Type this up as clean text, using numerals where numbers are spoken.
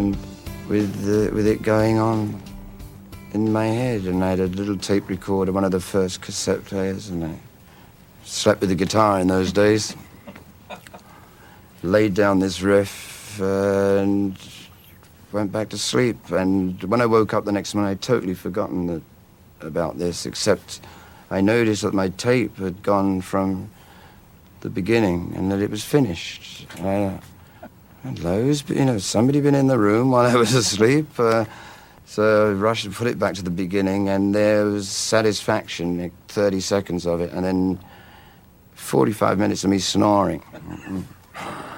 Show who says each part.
Speaker 1: and with it going on in my head. And I had a little tape recorder, one of the first cassette players, and I slept with the guitar in those days. Laid down this riff and went back to sleep. And when I woke up the next morning, I'd totally forgotten about this, except I noticed that my tape had gone from the beginning and that it was finished. Hello, somebody been in the room while I was asleep? So I rushed and put it back to the beginning, and there was satisfaction, like 30 seconds of it, and then 45 minutes of me snoring.